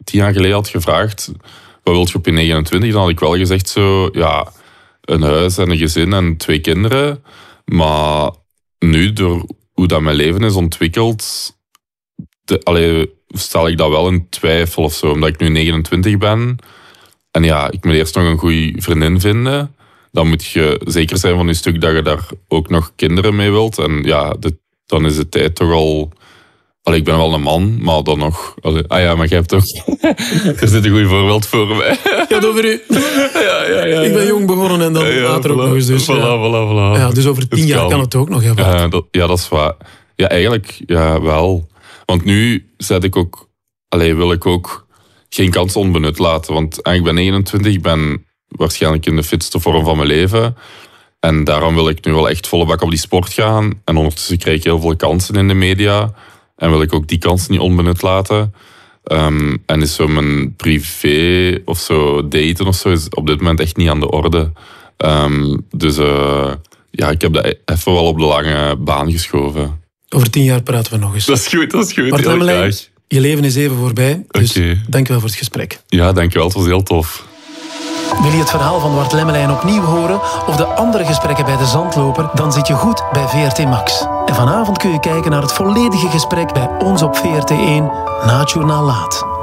10 jaar geleden had gevraagd, wat wil je op je 29? Dan had ik wel gezegd zo, ja, een huis en een gezin en 2 kinderen. Maar nu, door hoe dat mijn leven is ontwikkeld, stel ik dat wel in twijfel of zo. Omdat ik nu 29 ben. En ja, ik moet eerst nog een goede vriendin vinden. Dan moet je zeker zijn van je stuk dat je daar ook nog kinderen mee wilt. En ja, dan is de tijd toch al... ik ben wel een man, maar dan nog... maar jij hebt toch... Er zit een goed voorbeeld voor mij. Ja, over u. Ja. Ik ben jong begonnen en dan later ook nog eens. Dus, Voilà. Ja, dus over 10 jaar kan het ook nog. Dat is waar. Ja, eigenlijk wel. Want nu wil ik ook geen kans onbenut laten. Want ik ben 29, ik ben waarschijnlijk in de fitste vorm van mijn leven. En daarom wil ik nu wel echt volle bak op die sport gaan. En ondertussen krijg ik heel veel kansen in de media. En wil ik ook die kansen niet onbenut laten. En is zo mijn privé of zo daten of zo is op dit moment echt niet aan de orde. Ik heb dat even wel op de lange baan geschoven. Over 10 jaar praten we nog eens. Dat is goed. Bart Lemmelijn, je leven is even voorbij. Dus dank je wel voor het gesprek. Ja, dank je wel. Het was heel tof. Wil je het verhaal van Bart Lemmelijn opnieuw horen of de andere gesprekken bij de Zandloper? Dan zit je goed bij VRT Max. En vanavond kun je kijken naar het volledige gesprek bij ons op VRT1 na het journaal laat.